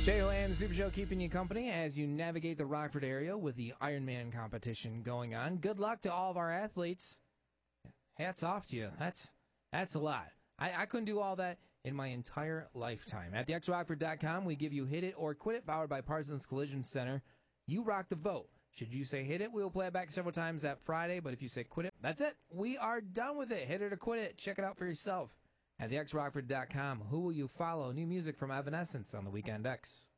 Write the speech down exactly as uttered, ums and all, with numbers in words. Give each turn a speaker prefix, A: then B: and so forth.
A: J O and the Super Show keeping you company as you navigate the Rockford area with the Ironman competition going on. Good luck to all of our athletes. Hats off to you. That's that's a lot. I, I couldn't do all that in my entire lifetime. At the X Rockford dot com, we give you Hit It or Quit It, powered by Parsons Collision Center. You rock the vote. Should you say hit it, we'll play it back several times that Friday. But if you say quit it, that's it. We are done with it. Hit it or quit it. Check it out for yourself. At the X Rockford dot com, who will you follow? New music from Evanescence on the Weekend X.